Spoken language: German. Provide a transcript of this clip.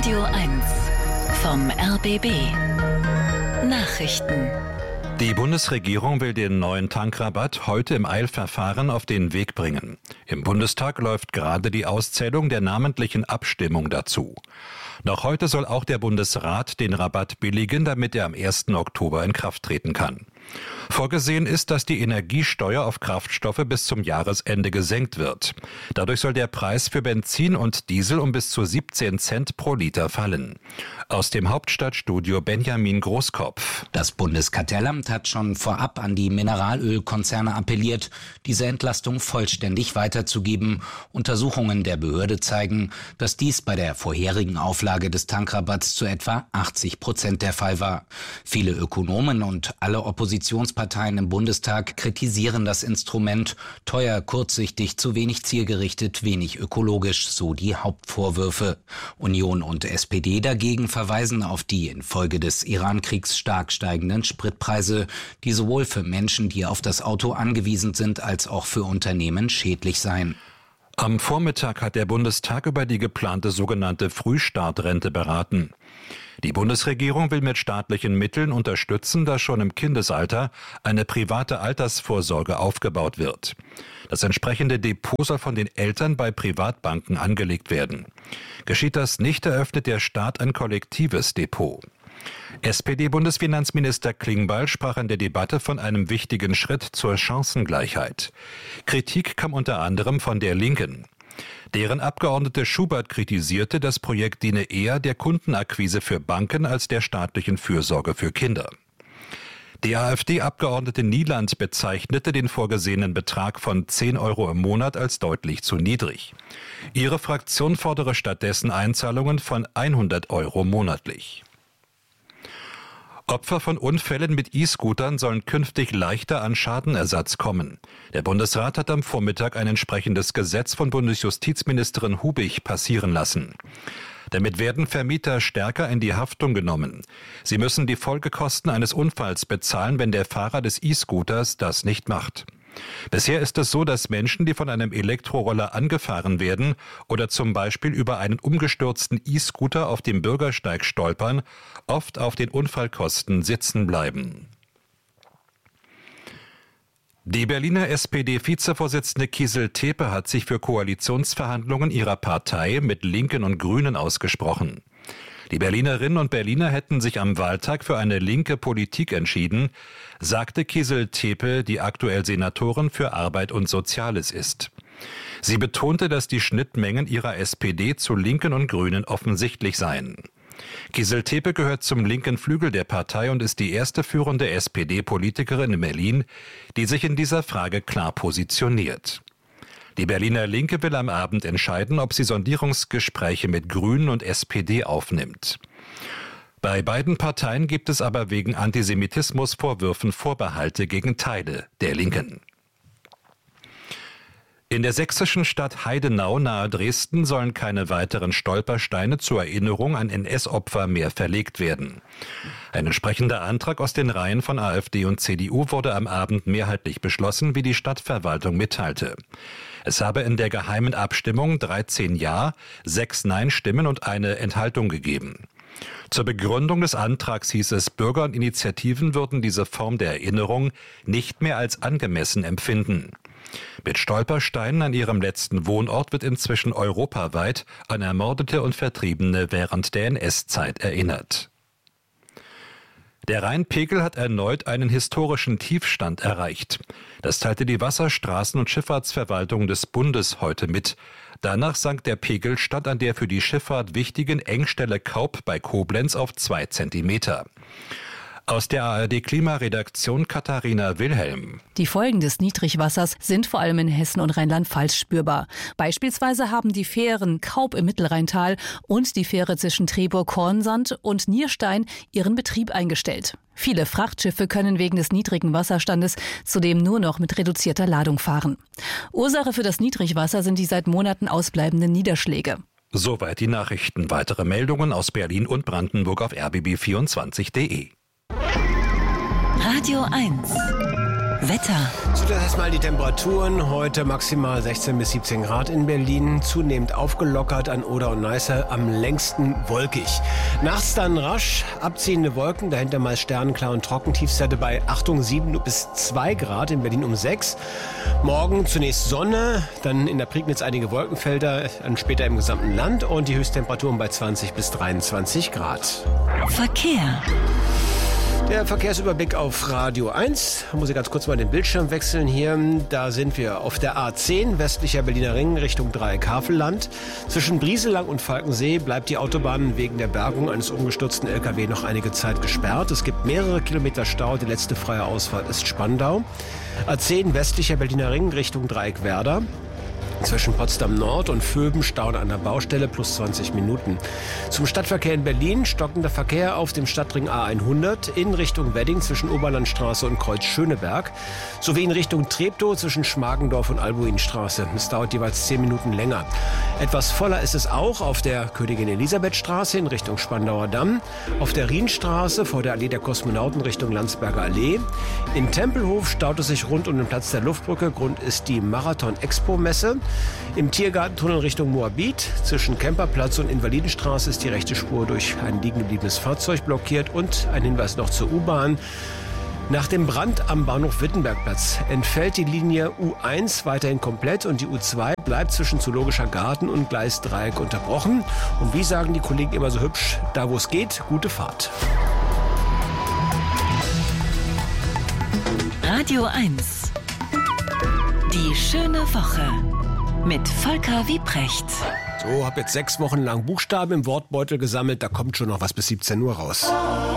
Radio 1 vom RBB Nachrichten. Die Bundesregierung will den neuen Tankrabatt heute im Eilverfahren auf den Weg bringen. Im Bundestag läuft gerade die Auszählung der namentlichen Abstimmung dazu. Noch heute soll auch der Bundesrat den Rabatt billigen, damit er am 1. Oktober in Kraft treten kann. Vorgesehen ist, dass die Energiesteuer auf Kraftstoffe bis zum Jahresende gesenkt wird. Dadurch soll der Preis für Benzin und Diesel um bis zu 17 Cent pro Liter fallen. Aus dem Hauptstadtstudio Benjamin Großkopf. Das Bundeskartellamt hat schon vorab an die Mineralölkonzerne appelliert, diese Entlastung vollständig weiterzugeben. Untersuchungen der Behörde zeigen, dass dies bei der vorherigen Auflage des Tankrabatts zu etwa 80% der Fall war. Viele Ökonomen und alle Oppositionsparteien im Bundestag kritisieren das Instrument. Teuer, kurzsichtig, zu wenig zielgerichtet, wenig ökologisch, so die Hauptvorwürfe. Union und SPD dagegen verweisen auf die infolge des Iran-Kriegs stark steigenden Spritpreise, die sowohl für Menschen, die auf das Auto angewiesen sind, als auch für Unternehmen schädlich seien. Am Vormittag hat der Bundestag über die geplante sogenannte Frühstartrente beraten. Die Bundesregierung will mit staatlichen Mitteln unterstützen, dass schon im Kindesalter eine private Altersvorsorge aufgebaut wird. Das entsprechende Depot soll von den Eltern bei Privatbanken angelegt werden. Geschieht das nicht, eröffnet der Staat ein kollektives Depot. SPD-Bundesfinanzminister Klingbeil sprach in der Debatte von einem wichtigen Schritt zur Chancengleichheit. Kritik kam unter anderem von der Linken. Deren Abgeordnete Schubert kritisierte, das Projekt diene eher der Kundenakquise für Banken als der staatlichen Fürsorge für Kinder. Die AfD-Abgeordnete Nieland bezeichnete den vorgesehenen Betrag von 10 Euro im Monat als deutlich zu niedrig. Ihre Fraktion fordere stattdessen Einzahlungen von 100 Euro monatlich. Opfer von Unfällen mit E-Scootern sollen künftig leichter an Schadenersatz kommen. Der Bundesrat hat am Vormittag ein entsprechendes Gesetz von Bundesjustizministerin Hubig passieren lassen. Damit werden Vermieter stärker in die Haftung genommen. Sie müssen die Folgekosten eines Unfalls bezahlen, wenn der Fahrer des E-Scooters das nicht macht. Bisher ist es so, dass Menschen, die von einem Elektroroller angefahren werden oder zum Beispiel über einen umgestürzten E-Scooter auf dem Bürgersteig stolpern, oft auf den Unfallkosten sitzen bleiben. Die Berliner SPD-Vizevorsitzende Kießel-Tepe hat sich für Koalitionsverhandlungen ihrer Partei mit Linken und Grünen ausgesprochen. Die Berlinerinnen und Berliner hätten sich am Wahltag für eine linke Politik entschieden, sagte Kießel-Tepe, die aktuell Senatorin für Arbeit und Soziales ist. Sie betonte, dass die Schnittmengen ihrer SPD zu Linken und Grünen offensichtlich seien. Kießel-Tepe gehört zum linken Flügel der Partei und ist die erste führende SPD-Politikerin in Berlin, die sich in dieser Frage klar positioniert. Die Berliner Linke will am Abend entscheiden, ob sie Sondierungsgespräche mit Grünen und SPD aufnimmt. Bei beiden Parteien gibt es aber wegen Antisemitismusvorwürfen Vorbehalte gegen Teile der Linken. In der sächsischen Stadt Heidenau nahe Dresden sollen keine weiteren Stolpersteine zur Erinnerung an NS-Opfer mehr verlegt werden. Ein entsprechender Antrag aus den Reihen von AfD und CDU wurde am Abend mehrheitlich beschlossen, wie die Stadtverwaltung mitteilte. Es habe in der geheimen Abstimmung 13 Ja, 6 Nein-Stimmen und eine Enthaltung gegeben. Zur Begründung des Antrags hieß es, Bürger und Initiativen würden diese Form der Erinnerung nicht mehr als angemessen empfinden. Mit Stolpersteinen an ihrem letzten Wohnort wird inzwischen europaweit an Ermordete und Vertriebene während der NS-Zeit erinnert. Der Rheinpegel hat erneut einen historischen Tiefstand erreicht. Das teilte die Wasser-, Straßen- und Schifffahrtsverwaltung des Bundes heute mit. Danach sank der Pegelstand an der für die Schifffahrt wichtigen Engstelle Kaup bei Koblenz auf 2 Zentimeter. Aus der ARD-Klimaredaktion Katharina Wilhelm. Die Folgen des Niedrigwassers sind vor allem in Hessen und Rheinland-Pfalz spürbar. Beispielsweise haben die Fähren Kaup im Mittelrheintal und die Fähre zwischen Trebow-Kornsand und Nierstein ihren Betrieb eingestellt. Viele Frachtschiffe können wegen des niedrigen Wasserstandes zudem nur noch mit reduzierter Ladung fahren. Ursache für das Niedrigwasser sind die seit Monaten ausbleibenden Niederschläge. Soweit die Nachrichten. Weitere Meldungen aus Berlin und Brandenburg auf rbb24.de. Radio 1 Wetter. Zuerst erstmal die Temperaturen. Heute maximal 16 bis 17 Grad in Berlin. Zunehmend aufgelockert an Oder und Neiße. Am längsten wolkig. Nachts dann rasch abziehende Wolken. Dahinter meist sternenklar und trocken. Tiefstwerte bei, Achtung, 7 bis 2 Grad. In Berlin um 6. Morgen zunächst Sonne. Dann in der Prignitz einige Wolkenfelder. Dann später im gesamten Land. Und die Höchsttemperaturen bei 20 bis 23 Grad. Verkehr. Der Verkehrsüberblick auf Radio 1. Da muss ich ganz kurz mal den Bildschirm wechseln hier. Da sind wir auf der A10, westlicher Berliner Ring, Richtung Dreieck Havelland. Zwischen Brieselang und Falkensee bleibt die Autobahn wegen der Bergung eines umgestürzten LKW noch einige Zeit gesperrt. Es gibt mehrere Kilometer Stau. Die letzte freie Ausfahrt ist Spandau. A10, westlicher Berliner Ring, Richtung Dreieck Werder. Zwischen Potsdam Nord und Vöben Stau an der Baustelle plus 20 Minuten. Zum Stadtverkehr in Berlin stockender Verkehr auf dem Stadtring A100 in Richtung Wedding zwischen Oberlandstraße und Kreuz Schöneberg sowie in Richtung Treptow zwischen Schmargendorf und Albuinstraße. Es dauert jeweils 10 Minuten länger. Etwas voller ist es auch auf der Königin-Elisabeth-Straße in Richtung Spandauer Damm, auf der Rienstraße vor der Allee der Kosmonauten Richtung Landsberger Allee. In Tempelhof staut es sich rund um den Platz der Luftbrücke. Grund ist die Marathon-Expo-Messe. Im Tiergartentunnel Richtung Moabit zwischen Kemperplatz und Invalidenstraße ist die rechte Spur durch ein liegen gebliebenes Fahrzeug blockiert. Und ein Hinweis noch zur U-Bahn. Nach dem Brand am Bahnhof Wittenbergplatz entfällt die Linie U1 weiterhin komplett und die U2 bleibt zwischen Zoologischer Garten und Gleisdreieck unterbrochen. Und wie sagen die Kollegen immer so hübsch, da wo es geht, gute Fahrt. Radio 1. Die schöne Woche. Mit Volker Wiebrecht. So, hab jetzt 6 Wochen lang Buchstaben im Wortbeutel gesammelt. Da kommt schon noch was bis 17 Uhr raus.